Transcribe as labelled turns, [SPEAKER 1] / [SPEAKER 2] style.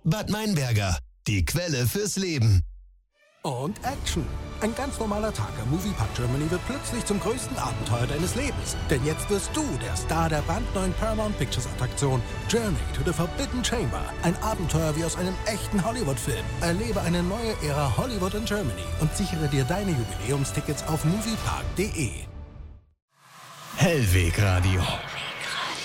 [SPEAKER 1] Bad Meinberger, die Quelle fürs Leben.
[SPEAKER 2] Und Action. Ein ganz normaler Tag am Moviepark Germany wird plötzlich zum größten Abenteuer deines Lebens. Denn jetzt wirst du der Star der brandneuen Paramount Pictures Attraktion Journey to the Forbidden Chamber. Ein Abenteuer wie aus einem echten Hollywood-Film. Erlebe eine neue Ära Hollywood in Germany und sichere dir deine Jubiläumstickets auf moviepark.de.
[SPEAKER 1] Hellweg Radio.